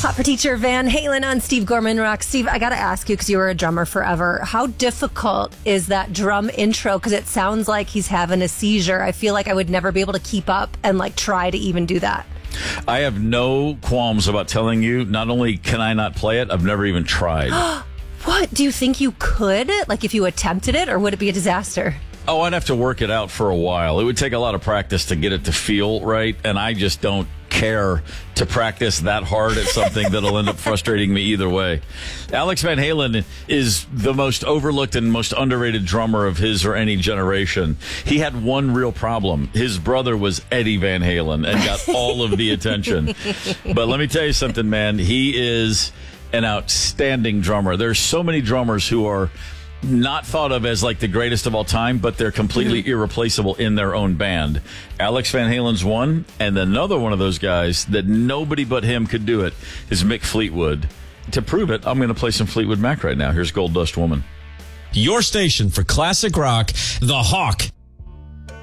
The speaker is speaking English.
Hot for Teacher Van Halen on Steve Gorman Rock. Steve, I got to ask you, because you were a drummer forever, how difficult is that drum intro? Because it sounds like he's having a seizure. I feel like I would never be able to keep up and try to even do that. I have no qualms about telling you, not only can I not play it, I've never even tried. What? Do you think you could? If you attempted it, or would it be a disaster? Oh, I'd have to work it out for a while. It would take a lot of practice to get it to feel right, and I just don't care to practice that hard at something that'll end up frustrating me either way. Alex Van Halen is the most overlooked and most underrated drummer of his or any generation. He had one real problem. His brother was Eddie Van Halen and got all of the attention. But let me tell you something, man. He is an outstanding drummer. There's so many drummers who are not thought of as the greatest of all time, but they're completely irreplaceable in their own band. Alex Van Halen's one, and another one of those guys that nobody but him could do it is Mick Fleetwood. To prove it, I'm going to play some Fleetwood Mac right now. Here's Gold Dust Woman. Your station for classic rock, The Hawk.